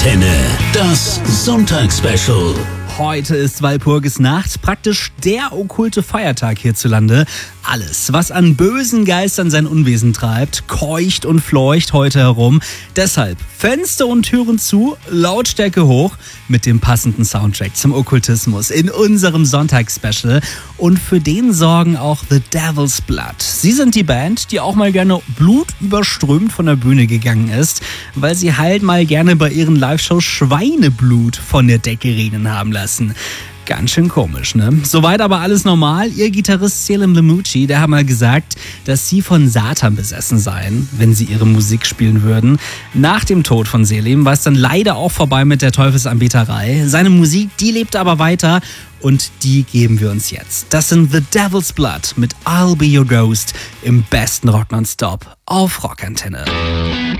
Rockantenne, das Sonntagsspecial. Heute ist Walpurgisnacht, praktisch der okkulte Feiertag hierzulande. Alles, was an bösen Geistern sein Unwesen treibt, keucht und fleucht heute herum. Deshalb Fenster und Türen zu, Lautstärke hoch, mit dem passenden Soundtrack zum Okkultismus in unserem Sonntagsspecial. Und für den sorgen auch The Devil's Blood. Sie sind die Band, die auch mal gerne blutüberströmt von der Bühne gegangen ist, weil sie halt mal gerne bei ihren Live-Shows Schweineblut von der Decke regnen haben lassen. Ganz schön komisch, ne? Soweit aber alles normal. Ihr Gitarrist Selim Lemucci, der hat mal gesagt, dass sie von Satan besessen seien, wenn sie ihre Musik spielen würden. Nach dem Tod von Selim war es dann leider auch vorbei mit der Teufelsanbeterei. Seine Musik, die lebt aber weiter und die geben wir uns jetzt. Das sind The Devil's Blood mit I'll Be Your Ghost im besten Rock Nonstop auf Rockantenne.